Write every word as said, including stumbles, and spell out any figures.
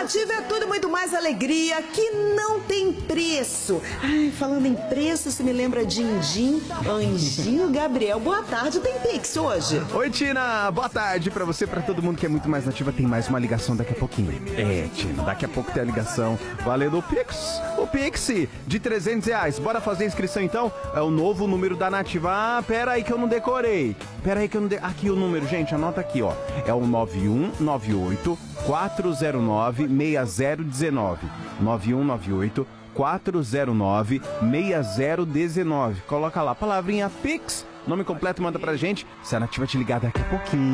Nativa é tudo muito mais alegria que não tem preço. Ai, falando em preço, você me lembra de Indim, Anjinho Gabriel. Boa tarde, tem Pix hoje? Oi, Tina, boa tarde pra você, pra todo mundo que é muito mais nativa. Tem mais uma ligação daqui a pouquinho. É, Tina, daqui a pouco tem a ligação valendo o Pix. O Pix de trezentos reais. Bora fazer a inscrição então? É o novo número da Nativa. Ah, pera aí que eu não decorei. Pera aí que eu não decorei. Aqui o número, gente, anota aqui, ó. É o nove um nove oito quatro zero nove seis zero um nove. nove um nove oito quatro zero nove seis zero um nove. Coloca lá, palavrinha Pix, nome completo, manda pra gente. Se a Nativa te ligar daqui a pouquinho.